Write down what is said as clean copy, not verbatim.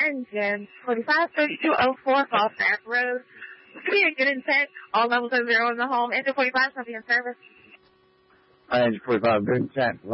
engine, 45-3204 Falstaff Road. Be a good intent. All levels are 0 in the home. Engine 45 shall be in service. Engine 45, good intent.